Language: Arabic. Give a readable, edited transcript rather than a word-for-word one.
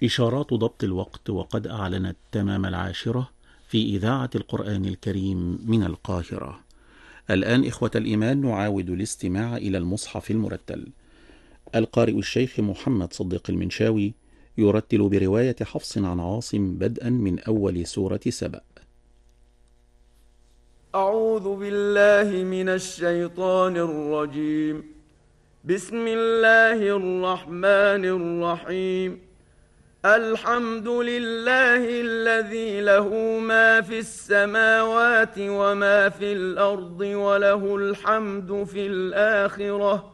إشارات ضبط الوقت، وقد أعلنت تمام 10 في إذاعة القرآن الكريم من القاهرة. الآن إخوة الإيمان نعاود الاستماع إلى المصحف المرتل. القارئ الشيخ محمد صديق المنشاوي يرتل برواية حفص عن عاصم بدءا من أول سورة سبأ. أعوذ بالله من الشيطان الرجيم. بسم الله الرحمن الرحيم. الحمد لله الذي له ما في السماوات وما في الأرض وله الحمد في الآخرة